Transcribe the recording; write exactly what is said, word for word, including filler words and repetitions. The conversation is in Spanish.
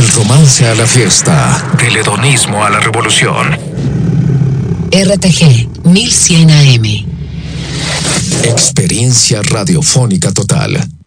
Del romance a la fiesta, del hedonismo a la revolución. R T G mil cien A M. Experiencia radiofónica total.